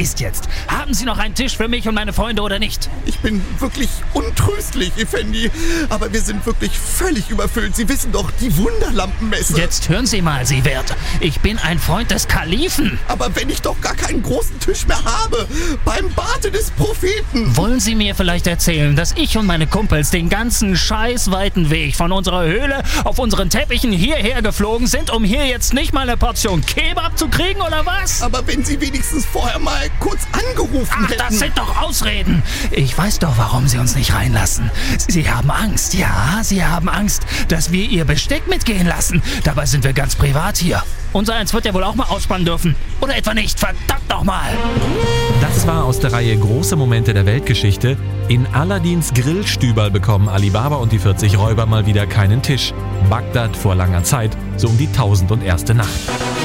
ist jetzt? Haben Sie noch einen Tisch für mich und meine Freunde oder nicht? Ich bin wirklich untröstlich, Effendi. Aber wir sind wirklich völlig überfüllt. Sie wissen doch, die Wunderlampenmesse. Jetzt hören Sie mal, Sie Wert. Ich bin ein Freund des Kalifen. Aber wenn ich doch gar keinen großen Tisch mehr habe, beim Barte des Propheten. Wollen Sie mir vielleicht erzählen, dass ich und meine Kumpels den ganzen scheißweiten Weg von unserer Höhle auf unseren Teppichen hierher geflogen sind, um hier jetzt nicht mal eine Portion Kebab zu kriegen, oder was? Aber wenn Sie wenigstens vorher mal kurz angerufen hätten. Das sind doch Ausreden. Ich weiß doch, warum Sie uns nicht reinlassen. Sie haben Angst, ja, Sie haben Angst, dass wir Ihr Besteck mitgehen lassen. Dabei sind wir ganz privat hier. Unser Eins wird ja wohl auch mal ausspannen dürfen. Oder etwa nicht, verdammt nochmal. Das war aus der Reihe Große Momente der Weltgeschichte. In Aladins Grillstüberl bekommen Alibaba und die 40 Räuber mal wieder keinen Tisch. Bagdad vor langer Zeit, so um die 1001. Nacht.